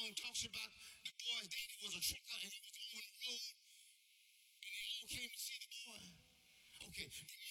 song talks about the boy's daddy was a trucker and he was on the road and they all came to see the boy. Okay,